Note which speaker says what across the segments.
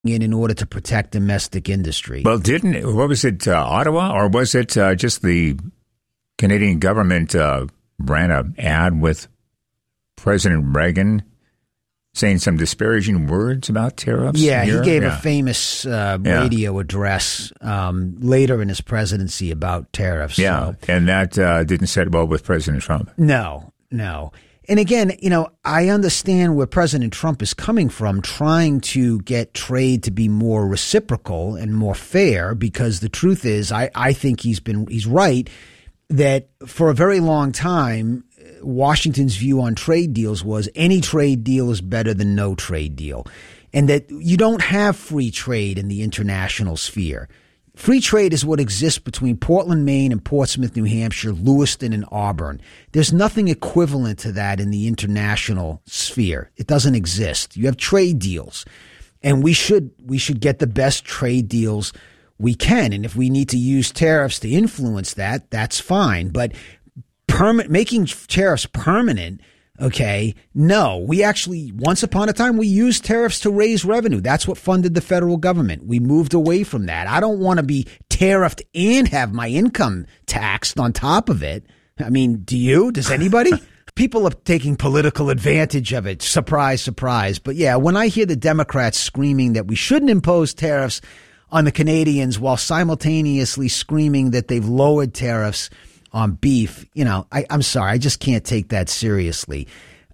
Speaker 1: in order to protect domestic industry.
Speaker 2: Well, what was it, Ottawa, or was it just the Canadian government ran an ad with President Reagan saying some disparaging words about tariffs?
Speaker 1: Yeah, he gave a famous radio address later in his presidency about tariffs.
Speaker 2: Yeah, so. And that didn't set well with President Trump.
Speaker 1: No. And again, I understand where President Trump is coming from, trying to get trade to be more reciprocal and more fair, because the truth is, I think he's right that for a very long time, Washington's view on trade deals was any trade deal is better than no trade deal, and that you don't have free trade in the international sphere. Free trade is what exists between Portland, Maine, and Portsmouth, New Hampshire, Lewiston, and Auburn. There's nothing equivalent to that in the international sphere. It doesn't exist. You have trade deals, and we should get the best trade deals we can. And if we need to use tariffs to influence that, that's fine. But making tariffs permanent, okay, no. We actually, once upon a time, we used tariffs to raise revenue. That's what funded the federal government. We moved away from that. I don't want to be tariffed and have my income taxed on top of it. I mean, do you? Does anybody? People are taking political advantage of it. Surprise, surprise. But yeah, when I hear the Democrats screaming that we shouldn't impose tariffs on the Canadians while simultaneously screaming that they've lowered tariffs on beef, I'm sorry, I just can't take that seriously.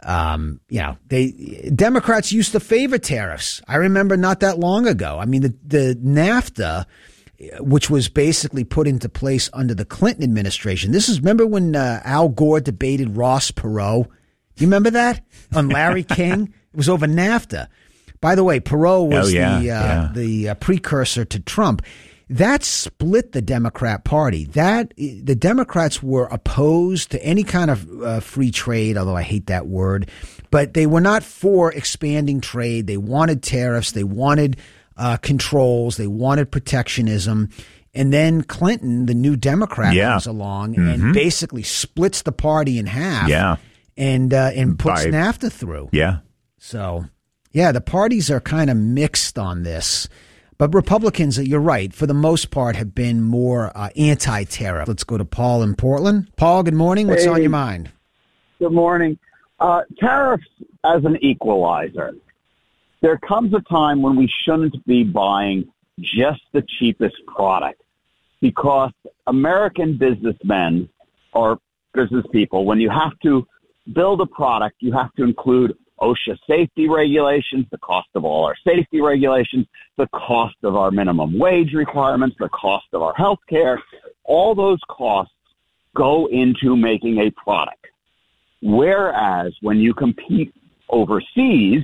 Speaker 1: Democrats used to favor tariffs. I remember not that long ago. I mean, the NAFTA, which was basically put into place under the Clinton administration. Remember when Al Gore debated Ross Perot? Do you remember that on Larry King? It was over NAFTA. By the way, Perot was the precursor to Trump. That split the Democrat Party. The Democrats were opposed to any kind of free trade, although I hate that word, but they were not for expanding trade. They wanted tariffs. They wanted controls. They wanted protectionism. And then Clinton, the new Democrat, comes along and basically splits the party in half and puts NAFTA through.
Speaker 2: Yeah.
Speaker 1: So, the parties are kind of mixed on this. But Republicans, you're right, for the most part, have been more anti-tariff. Let's go to Paul in Portland. Paul, good morning. What's on your mind?
Speaker 3: Good morning. Tariffs as an equalizer. There comes a time when we shouldn't be buying just the cheapest product, because American businessmen or business people, when you have to build a product, you have to include OSHA safety regulations, the cost of all our safety regulations, the cost of our minimum wage requirements, the cost of our health care. All those costs go into making a product. Whereas when you compete overseas,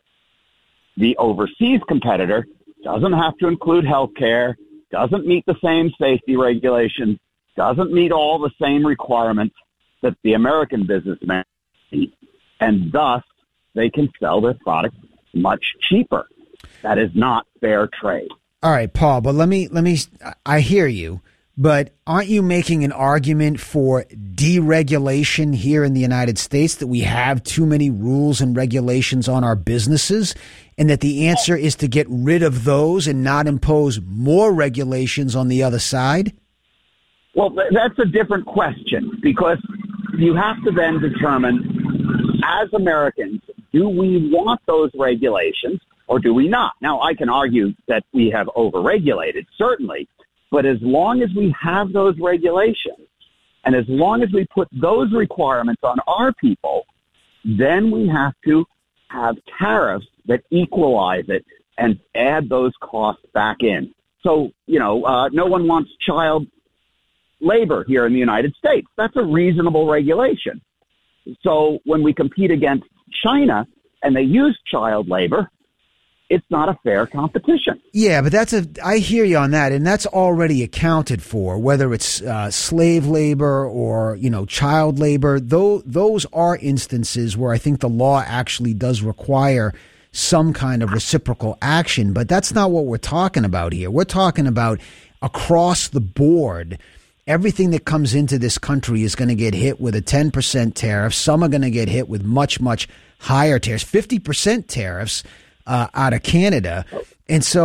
Speaker 3: the overseas competitor doesn't have to include health care, doesn't meet the same safety regulations, doesn't meet all the same requirements that the American businessmen meet, and thus they can sell their product much cheaper. That is not fair trade.
Speaker 1: All right, Paul, but let me, I hear you, but aren't you making an argument for deregulation here in the United States, that we have too many rules and regulations on our businesses, and that the answer is to get rid of those and not impose more regulations on the other side?
Speaker 3: Well, that's a different question, because you have to then determine, as Americans, do we want those regulations or do we not? Now, I can argue that we have overregulated, certainly, but as long as we have those regulations and as long as we put those requirements on our people, then we have to have tariffs that equalize it and add those costs back in. So, no one wants child labor here in the United States. That's a reasonable regulation. So when we compete against China and they use child labor, it's not a fair competition.
Speaker 1: Yeah, but I hear you on that, and that's already accounted for, whether it's slave labor or, child labor. Those are instances where I think the law actually does require some kind of reciprocal action, but that's not what we're talking about here. We're talking about across the board. Everything that comes into this country is going to get hit with a 10% tariff. Some are going to get hit with much, much higher tariffs, 50% tariffs. out of Canada. And so